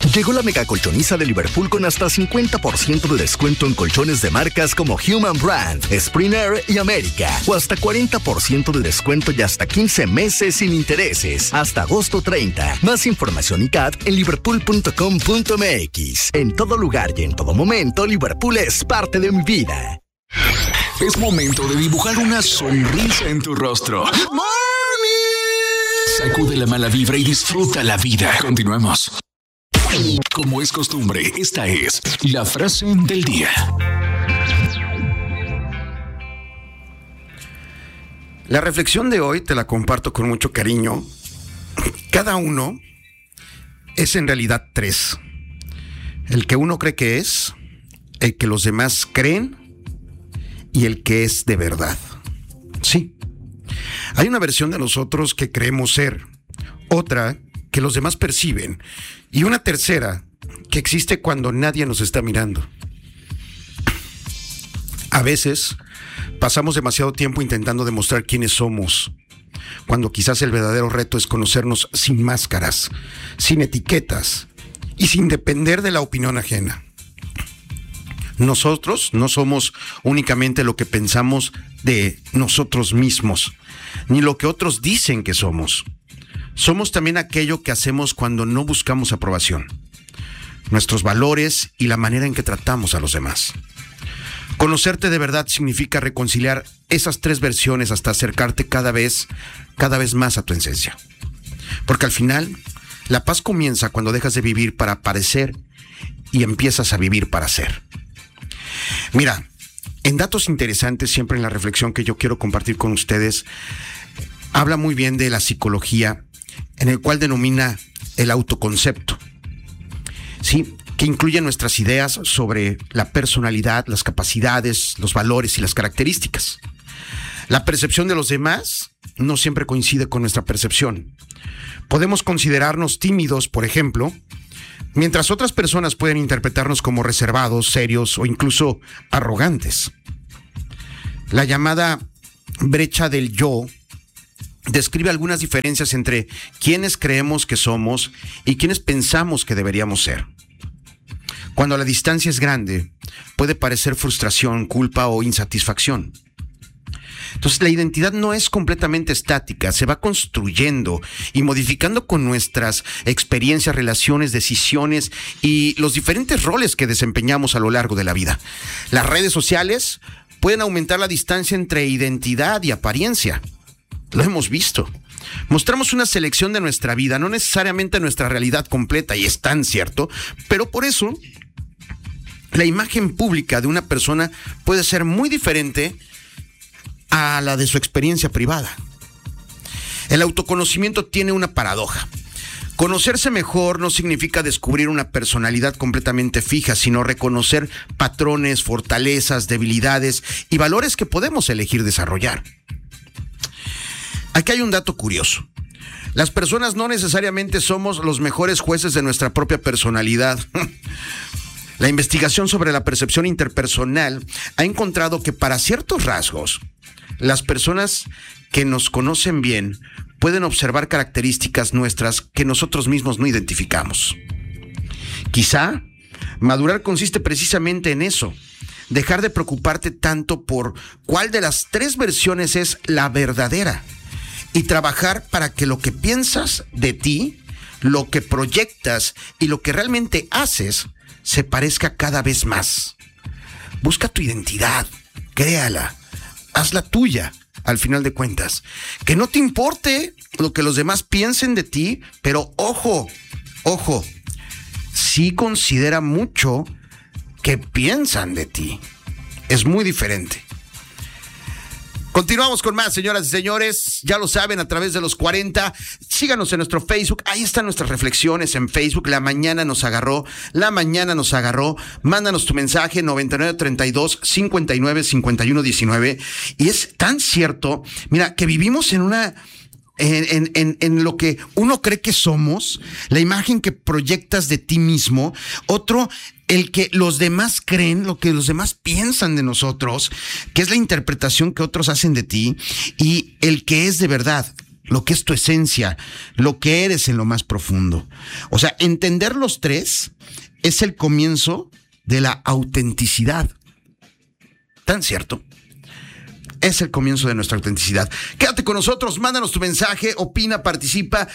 Llegó la mega colchoniza de Liverpool con hasta 50% de descuento en colchones de marcas como Human Brand, Spring Air y América. O hasta 40% de descuento y hasta 15 meses sin intereses. Hasta agosto 30. Más información y CAT en liverpool.com.mx. En todo lugar y en todo momento, Liverpool es parte de mi vida. Es momento de dibujar una sonrisa en tu rostro. ¡Good morning! Sacude la mala vibra y disfruta la vida. Continuemos. Como es costumbre, esta es la frase del día. La reflexión de hoy te la comparto con mucho cariño. Cada uno es en realidad tres. El que uno cree que es, el que los demás creen y el que es de verdad. Sí, hay una versión de nosotros que creemos ser, otra que los demás perciben y una tercera que existe cuando nadie nos está mirando. A veces pasamos demasiado tiempo intentando demostrar quiénes somos, cuando quizás el verdadero reto es conocernos sin máscaras, sin etiquetas y sin depender de la opinión ajena. Nosotros no somos únicamente lo que pensamos de nosotros mismos, ni lo que otros dicen que somos. Somos también aquello que hacemos cuando no buscamos aprobación, nuestros valores y la manera en que tratamos a los demás. Conocerte de verdad significa reconciliar esas tres versiones hasta acercarte cada vez más a tu esencia. Porque al final, la paz comienza cuando dejas de vivir para parecer y empiezas a vivir para ser. Mira, en datos interesantes, siempre en la reflexión que yo quiero compartir con ustedes, habla muy bien de la psicología, en el cual denomina el autoconcepto, ¿sí? Que incluye nuestras ideas sobre la personalidad, las capacidades, los valores y las características. La percepción de los demás no siempre coincide con nuestra percepción. Podemos considerarnos tímidos, por ejemplo, mientras otras personas pueden interpretarnos como reservados, serios o incluso arrogantes. La llamada brecha del yo describe algunas diferencias entre quienes creemos que somos y quienes pensamos que deberíamos ser. Cuando la distancia es grande, puede parecer frustración, culpa o insatisfacción. Entonces, la identidad no es completamente estática, se va construyendo y modificando con nuestras experiencias, relaciones, decisiones y los diferentes roles que desempeñamos a lo largo de la vida. Las redes sociales pueden aumentar la distancia entre identidad y apariencia. Lo hemos visto. Mostramos una selección de nuestra vida, no necesariamente nuestra realidad completa, y es tan cierto, pero por eso la imagen pública de una persona puede ser muy diferente a la de su experiencia privada. El autoconocimiento tiene una paradoja. Conocerse mejor no significa descubrir una personalidad completamente fija, sino reconocer patrones, fortalezas, debilidades y valores que podemos elegir desarrollar. Aquí hay un dato curioso. Las personas no necesariamente somos los mejores jueces de nuestra propia personalidad. La investigación sobre la percepción interpersonal ha encontrado que para ciertos rasgos, las personas que nos conocen bien pueden observar características nuestras que nosotros mismos no identificamos. Quizá madurar consiste precisamente en eso. Dejar de preocuparte tanto por cuál de las tres versiones es la verdadera y trabajar para que lo que piensas de ti, lo que proyectas y lo que realmente haces se parezca cada vez más. Busca tu identidad, créala, hazla tuya al final de cuentas. Que no te importe lo que los demás piensen de ti, pero ojo, sí considera mucho que piensan de ti. Es muy diferente. Continuamos con más, señoras y señores. Ya lo saben, a través de los 40. Síganos en nuestro Facebook. Ahí están nuestras reflexiones en Facebook. La mañana nos agarró. Mándanos tu mensaje 9932-595119. Y es tan cierto, mira, que vivimos en una... En lo que uno cree que somos, la imagen que proyectas de ti mismo, otro, el que los demás creen, lo que los demás piensan de nosotros, que es la interpretación que otros hacen de ti, y el que es de verdad. lo que es tu esencia, lo que eres en lo más profundo. O sea, entender los tres es el comienzo de la autenticidad. ¿Tan cierto? Es el comienzo de nuestra autenticidad. Quédate con nosotros, mándanos tu mensaje, opina, participa,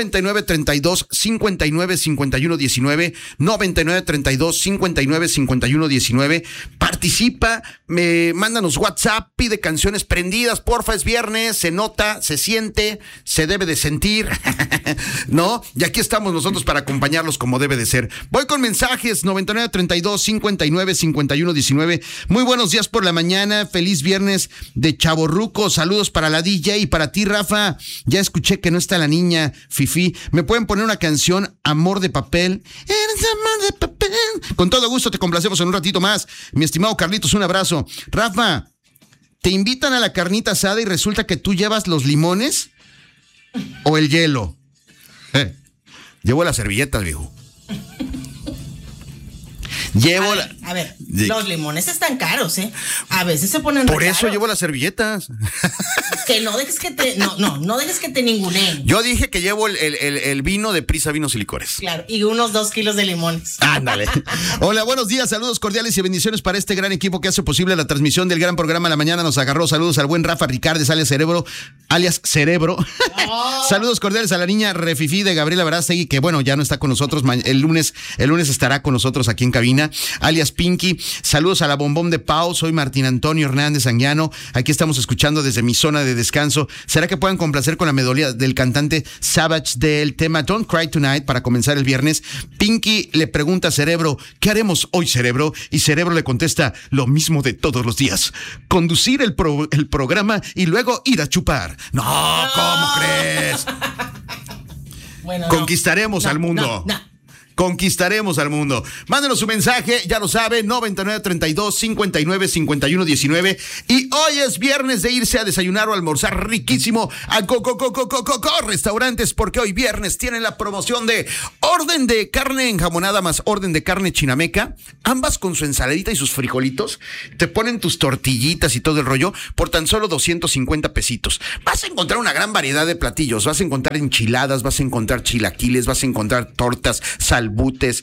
9932-595119, 9932-595119, participa, mándanos WhatsApp, pide canciones prendidas, porfa, es viernes, se nota, se siente, se debe de sentir, ¿no? Y aquí estamos nosotros para acompañarlos como debe de ser. Voy con mensajes, 9932-595119, muy buenos días por la mañana, feliz viernes de chavorruco, saludos para la DJ y para ti, Rafa. Ya escuché que no está la niña Fifi. ¿Me pueden poner una canción, Amor de Papel? Eres amor de papel. Con todo gusto te complacemos en un ratito más. Mi estimado Carlitos, un abrazo. Rafa, ¿te invitan a la carnita asada y resulta que tú llevas los limones o el hielo? Llevo las servilletas, viejo. A ver, los limones están caros, ¿eh? A veces se ponen por eso caros. Llevo las servilletas. Que no dejes que te... No dejes que te ninguneen. Yo dije que llevo el vino de Prisa Vinos y Licores. Claro, y unos 2 kilos de limones. Ándale. Hola, buenos días, saludos cordiales y bendiciones para este gran equipo que hace posible la transmisión del gran programa La Mañana Nos Agarró. Saludos al buen Rafa Ricardes, alias Cerebro. Oh. Saludos cordiales a la niña Refifí de Gabriela Verástegui, que bueno, ya no está con nosotros. El lunes estará con nosotros aquí en cabina. Alias Pinky, saludos a la Bombón de Pau, soy Martín Antonio Hernández Anguiano, aquí estamos escuchando desde mi zona de descanso. ¿Será que puedan complacer con la melodía del cantante Savage del tema Don't Cry Tonight para comenzar el viernes? Pinky le pregunta a Cerebro, ¿qué haremos hoy, Cerebro? Y Cerebro le contesta, lo mismo de todos los días, conducir el programa y luego ir a chupar. No, ¿cómo crees? Bueno, conquistaremos al mundo. Conquistaremos al mundo. Mándenos su mensaje, ya lo sabe, 9932-595119. Y hoy es viernes de irse a desayunar o almorzar riquísimo a Restaurantes, porque hoy viernes tienen la promoción de orden de carne enjamonada más orden de carne chinameca, ambas con su ensaladita y sus frijolitos. Te ponen tus tortillitas y todo el rollo por tan solo 250 pesitos. Vas a encontrar una gran variedad de platillos, vas a encontrar enchiladas, vas a encontrar chilaquiles, vas a encontrar tortas, salbutes,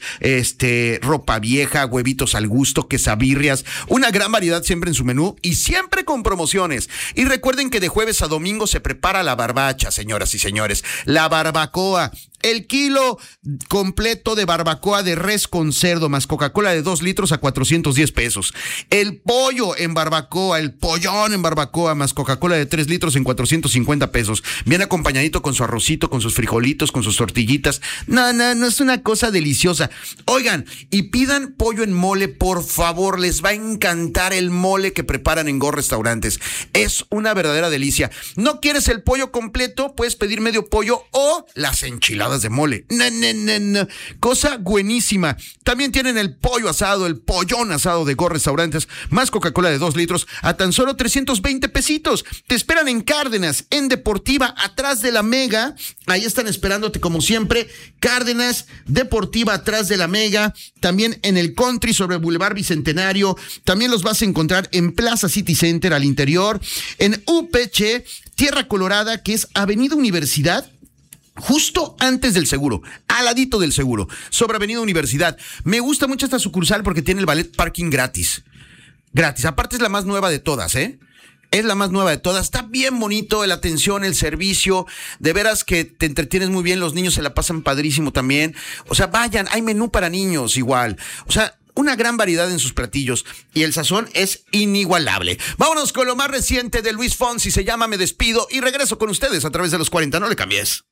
ropa vieja, huevitos al gusto, quesabirrias, una gran variedad siempre en su menú y siempre con promociones. Y recuerden que de jueves a domingo se prepara la barbacha, señoras y señores, la barbacoa. El kilo completo de barbacoa de res con cerdo más Coca-Cola de 2 litros a 410 pesos. El pollo en barbacoa, el pollón en barbacoa más Coca-Cola de 3 litros en 450 pesos. Bien acompañadito con su arrocito, con sus frijolitos, con sus tortillitas. No, es una cosa deliciosa. Oigan, y pidan pollo en mole, por favor. Les va a encantar el mole que preparan en Go Restaurantes. Es una verdadera delicia. ¿No quieres el pollo completo? Puedes pedir medio pollo o las enchiladas de mole. No. Cosa buenísima. También tienen el pollo asado, el pollón asado de Go Restaurantes, más Coca-Cola de 2 litros a tan solo 320 pesitos. Te esperan en Cárdenas, en Deportiva, atrás de la Mega. Ahí están esperándote como siempre. Cárdenas, Deportiva, atrás de la Mega. También en el Country sobre Boulevard Bicentenario. También los vas a encontrar en Plaza City Center al interior. En UPC, Tierra Colorada, que es Avenida Universidad, justo antes del seguro, al ladito del seguro, sobre Avenida Universidad. Me gusta mucho esta sucursal porque tiene el ballet parking gratis. Aparte es la más nueva de todas, ¿eh? Es la más nueva de todas. Está bien bonito la atención, el servicio. De veras que te entretienes muy bien. Los niños se la pasan padrísimo también. O sea, vayan, hay menú para niños igual. O sea, una gran variedad en sus platillos y el sazón es inigualable. Vámonos con lo más reciente de Luis Fonsi, se llama Me Despido y regreso con ustedes a través de los 40, no le cambies.